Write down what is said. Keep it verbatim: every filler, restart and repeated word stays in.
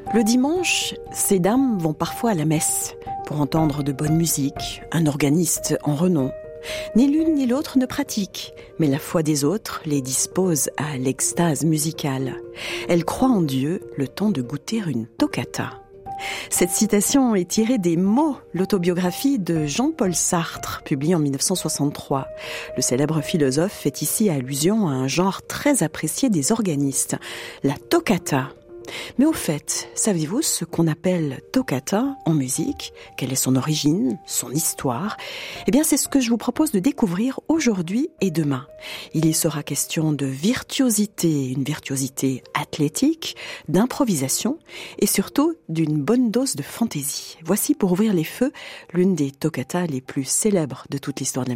Le dimanche, ces dames vont parfois à la messe pour entendre de bonne musique, un organiste en renom. Ni l'une ni l'autre ne pratique, mais la foi des autres les dispose à l'extase musicale. Elles croient en Dieu le temps de goûter une toccata. Cette citation est tirée des Mots, l'autobiographie de Jean-Paul Sartre, publiée en dix-neuf cent soixante-trois. Le célèbre philosophe fait ici allusion à un genre très apprécié des organistes, la toccata. Mais au fait, savez-vous ce qu'on appelle toccata en musique? Quelle est son origine, son histoire? Eh bien, c'est ce que je vous propose de découvrir aujourd'hui et demain. Il y sera question de virtuosité, une virtuosité athlétique, d'improvisation et surtout d'une bonne dose de fantaisie. Voici pour ouvrir les feux l'une des toccatas les plus célèbres de toute l'histoire de la musique.